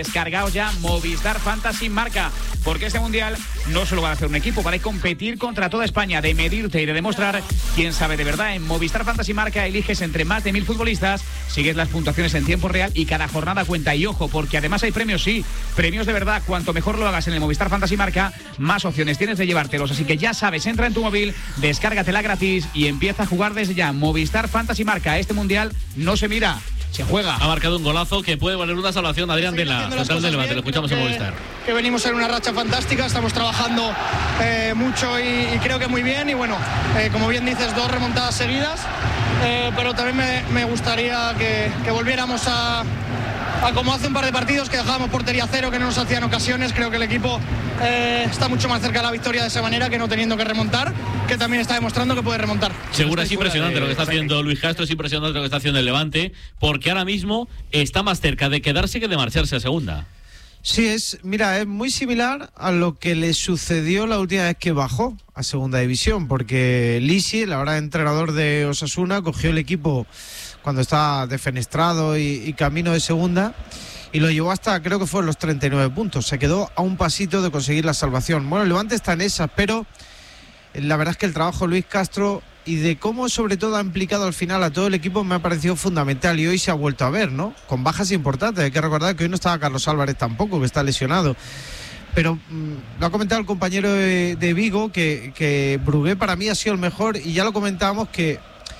Descargaos ya Movistar Fantasy Marca, porque este mundial no solo va a hacer un equipo, va a competir contra toda España, de medirte y de demostrar quién sabe de verdad. En Movistar Fantasy Marca eliges entre más de 1000 futbolistas, sigues las puntuaciones en tiempo real y cada jornada cuenta. Y ojo, porque además hay premios, sí, premios de verdad. Cuanto mejor lo hagas en el Movistar Fantasy Marca, más opciones tienes de llevártelos. Así que ya sabes, entra en tu móvil, descárgatela gratis y empieza a jugar desde ya. Movistar Fantasy Marca, este mundial no se mira, se juega. Ha marcado un golazo que puede valer una salvación, Adrián, de la central del Levante. Lo escuchamos en Movistar. Que venimos en una racha fantástica, estamos trabajando mucho y creo que muy bien. Y bueno, como bien dices, 2 remontadas seguidas, pero también me gustaría que volviéramos a como hace un par de partidos, que dejábamos portería cero, que no nos hacían ocasiones. Creo que el equipo está mucho más cerca de la victoria de esa manera, que no teniendo que remontar, que también está demostrando que puede remontar. Seguro, es impresionante lo que está haciendo Luis Castro, es impresionante lo que está haciendo el Levante, porque ahora mismo está más cerca de quedarse que de marcharse a segunda. Sí, es muy similar a lo que le sucedió la última vez que bajó a segunda división, porque Lisi, el ahora entrenador de Osasuna, cogió el equipo cuando estaba defenestrado y camino de segunda, y lo llevó hasta, creo que fueron los 39 puntos. Se quedó a un pasito de conseguir la salvación. Bueno, el Levante está en esas, pero la verdad es que el trabajo de Luis Castro y de cómo sobre todo ha implicado al final a todo el equipo me ha parecido fundamental, y hoy se ha vuelto a ver, ¿no? Con bajas importantes. Hay que recordar que hoy no estaba Carlos Álvarez tampoco, que está lesionado. Pero lo ha comentado el compañero de Vigo, que Brugué para mí ha sido el mejor, y ya lo comentábamos que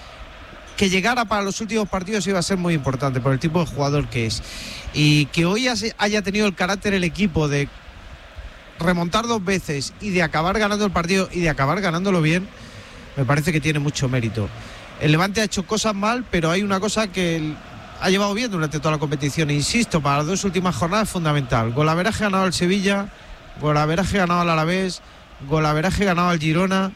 llegara para los últimos partidos iba a ser muy importante por el tipo de jugador que es, y que hoy haya tenido el carácter el equipo de remontar 2 veces y de acabar ganando el partido y de acabar ganándolo bien, me parece que tiene mucho mérito. El Levante ha hecho cosas mal, pero hay una cosa que ha llevado bien durante toda la competición, e insisto, para las 2 últimas jornadas es fundamental: golaveraje ganado al Sevilla, golaveraje ganado al Alavés, golaveraje ganado al Girona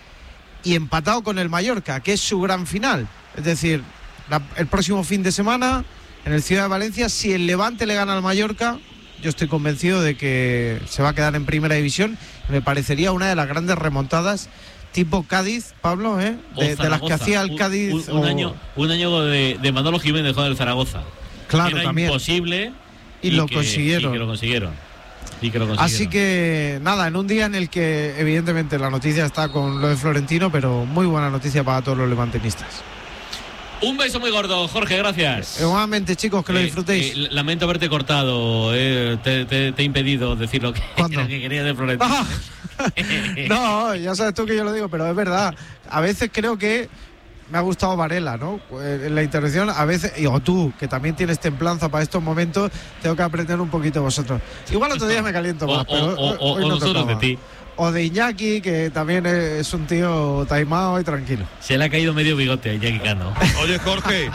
y empatado con el Mallorca, que es su gran final. Es decir, el próximo fin de semana en el Ciudad de Valencia, si el Levante le gana al Mallorca, yo estoy convencido de que se va a quedar en primera división. Me parecería una de las grandes remontadas tipo Cádiz, Pablo, de las que hacía el Cádiz. Un año de Manolo Jiménez con el Zaragoza. Claro, era también imposible y lo consiguieron. Y que lo consiguieron. Así que nada, en un día en el que evidentemente la noticia está con lo de Florentino, pero muy buena noticia para todos los levantinistas. Un beso muy gordo, Jorge, gracias. Igualmente, chicos, que lo disfrutéis. Lamento haberte cortado, te he impedido decir lo que quería de Florentino. No, ya sabes tú que yo lo digo, pero es verdad. A veces creo que me ha gustado Varela, ¿no? En la intervención, a veces, o tú, que también tienes templanza para estos momentos, tengo que aprender un poquito vosotros. Igual otro día me caliento más, pero hoy no nosotros de ti. O de Iñaki, que también es un tío taimado y tranquilo. Se le ha caído medio bigote a Iñaki Cano. Oye, Jorge,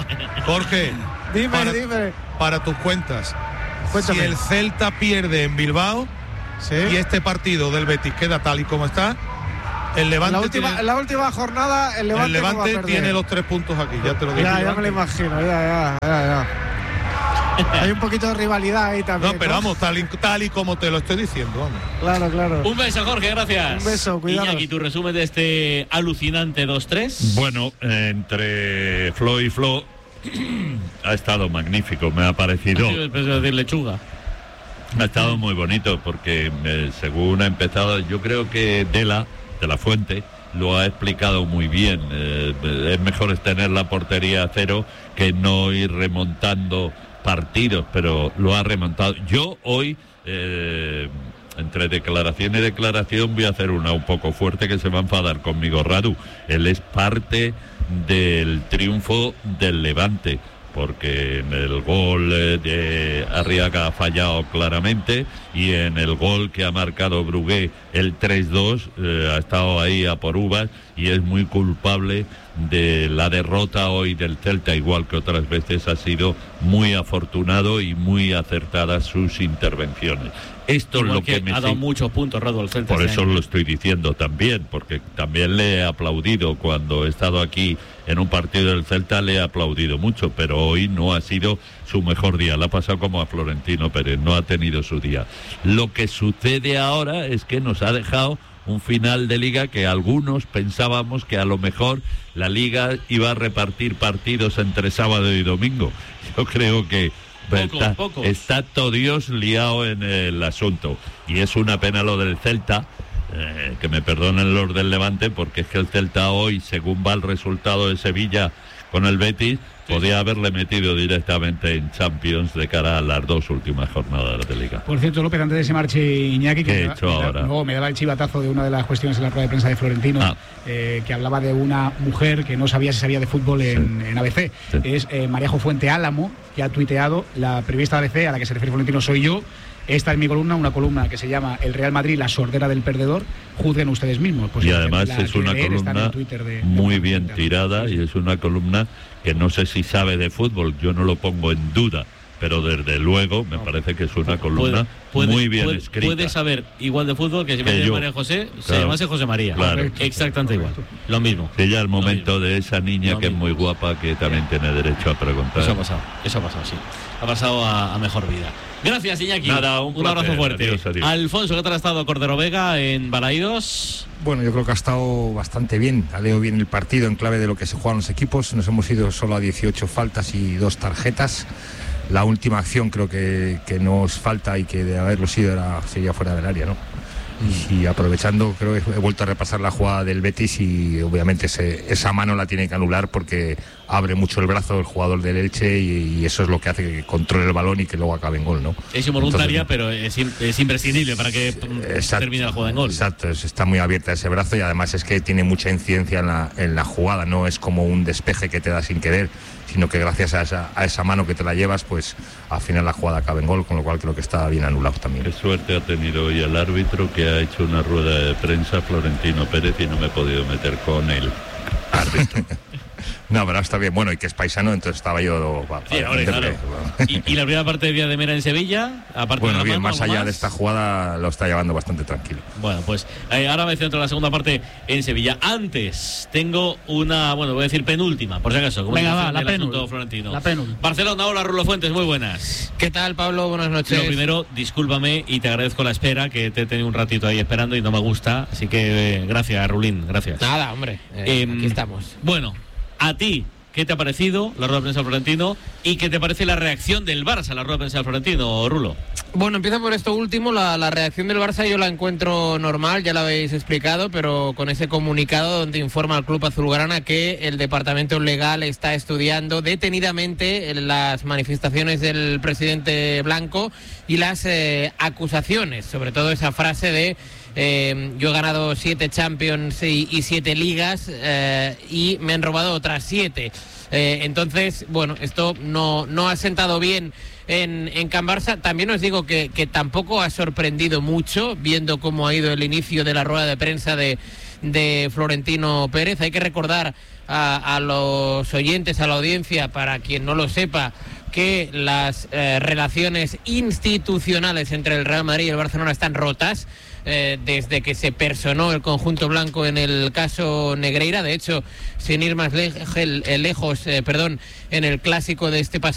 dime. Para tus cuentas, Cuéntame. Si el Celta pierde en Bilbao, ¿sí?, y este partido del Betis queda tal y como está, el Levante en la última jornada el Levante tiene los 3 puntos aquí, ya te lo digo. Ya me lo imagino, ya. Hay un poquito de rivalidad ahí también. No, pero vamos, tal y como te lo estoy diciendo, vamos. Claro. Un beso, Jorge, gracias. Un beso, cuidado. Iñaki, tu resumen de este alucinante 2-3. Bueno, entre Flo y Flo ha estado magnífico, me ha parecido. De lechuga. Ha estado muy bonito porque según ha empezado, yo creo que de la Fuente lo ha explicado muy bien. Es mejor tener la portería a cero que no ir remontando partidos, pero lo ha remontado. Yo hoy, entre declaración y declaración, voy a hacer una un poco fuerte que se va a enfadar conmigo Radu. Él es parte del triunfo del Levante, porque en el gol de Arriaga ha fallado claramente, y en el gol que ha marcado Brugué, el 3-2, ha estado ahí a por uvas, y es muy culpable de la derrota hoy del Celta, igual que otras veces ha sido muy afortunado y muy acertadas sus intervenciones. Esto igual es lo que me ha dado muchos puntos Radu al Celta. Por eso lo estoy diciendo también, porque también le he aplaudido cuando he estado aquí en un partido del Celta, le he aplaudido mucho, pero hoy no ha sido su mejor día. Le ha pasado como a Florentino Pérez, no ha tenido su día. Lo que sucede ahora es que nos ha dejado un final de liga que algunos pensábamos que a lo mejor la liga iba a repartir partidos entre sábado y domingo. Yo creo que Está todo Dios liado en el asunto. Y es una pena lo del Celta, que me perdonen los del Levante, porque es que el Celta hoy, según va el resultado de Sevilla con el Betis, podía haberle metido directamente en Champions de cara a las 2 últimas jornadas de Liga. Por cierto, López, antes de se marche Iñaki, que me daba el chivatazo de una de las cuestiones en la rueda de prensa de Florentino, que hablaba de una mujer que no sabía si sabía de fútbol en ABC. Sí. Es María Fuente Álamo, que ha tuiteado: la periodista de ABC a la que se refiere Florentino soy yo. Esta es mi columna, una columna que se llama El Real Madrid, la sordera del perdedor. Juzguen ustedes mismos. Pues y además es una columna muy bien tirada, y es una columna que no sé si sabe de fútbol, yo no lo pongo en duda, pero desde luego me parece que es una columna muy bien escrita. Puede saber igual de fútbol que si me dice María José, claro, se llamase José María. Claro. Exactamente igual. Lo mismo. Que ya el momento de esa niña que es muy guapa, que también tiene derecho a preguntar. Eso ha pasado, sí. Ha pasado a mejor vida. Gracias, Iñaki. Nada, un abrazo fuerte. Adiós. Alfonso, ¿qué tal ha estado Cordero Vega en Balaídos? Bueno, yo creo que ha estado bastante bien. Ha leído bien el partido en clave de lo que se juegan los equipos. Nos hemos ido solo a 18 faltas y 2 tarjetas. La última acción creo que nos falta, y que de haberlo sido sería fuera del área, ¿no? Y aprovechando, creo que he vuelto a repasar la jugada del Betis, y obviamente esa mano la tiene que anular, porque abre mucho el brazo el jugador del Elche, y eso es lo que hace que controle el balón y que luego acabe en gol, ¿no? Es involuntaria, pero es imprescindible para que termine la jugada en gol. Exacto, está muy abierta ese brazo, y además es que tiene mucha incidencia en la jugada, no es como un despeje que te da sin querer, sino que gracias a esa mano que te la llevas, pues al final la jugada acaba en gol, con lo cual creo que está bien anulado también. Qué suerte ha tenido hoy el árbitro, que ha hecho una rueda de prensa, Florentino Pérez, y no me he podido meter con el árbitro. No, pero está bien, bueno, y que es paisano, entonces estaba yo... claro. ¿Y la primera parte de Vía de Mera en Sevilla? Aparte bueno, de bien, más allá de esta jugada lo está llevando bastante tranquilo. Bueno, pues ahora me centro en la segunda parte en Sevilla. Antes tengo una, voy a decir penúltima, por si acaso. Como venga, va, la Florentino. La penúltima. Barcelona, hola, Rulo Fuentes, muy buenas. ¿Qué tal, Pablo? Buenas noches. Lo primero, discúlpame y te agradezco la espera, que te he tenido un ratito ahí esperando y no me gusta, así que gracias, Rulín, gracias. Nada, hombre, aquí estamos. Bueno, a ti, ¿qué te ha parecido la rueda de prensa de Florentino? ¿Y qué te parece la reacción del Barça a la rueda de prensa de Florentino, Rulo? Bueno, empieza por esto último. La reacción del Barça yo la encuentro normal, ya la habéis explicado, pero con ese comunicado donde informa al club azulgrana que el departamento legal está estudiando detenidamente las manifestaciones del presidente blanco y las acusaciones, sobre todo esa frase de yo he ganado 7 Champions y 7 ligas y me han robado otras 7. Entonces, bueno, esto no ha sentado bien en Can Barça. También os digo que tampoco ha sorprendido mucho, viendo cómo ha ido el inicio de la rueda de prensa de Florentino Pérez. Hay que recordar a los oyentes, a la audiencia, para quien no lo sepa, que las relaciones institucionales entre el Real Madrid y el Barcelona están rotas desde que se personó el conjunto blanco en el caso Negreira. De hecho, sin ir más lejos, en el clásico de este pasado